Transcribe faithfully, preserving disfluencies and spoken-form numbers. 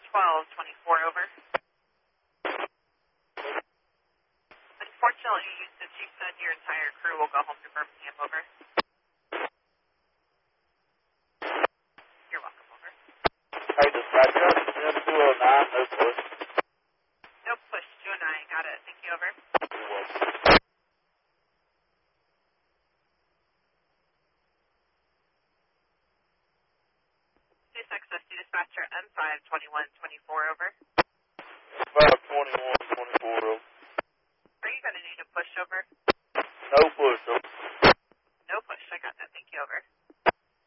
twelve twenty-four, over. Unfortunately, the chief said your entire crew will go home to Birmingham, over. You're welcome, over. Hey, dispatcher, M two oh nine, no push. No push, two oh nine, got it. Thank you, over. You're welcome. Access to dispatcher M five twenty-one twenty-four, over. five twenty-one twenty-four, over. Are you going to need a push, over? No push, over. No push, I got that. Thank you, over.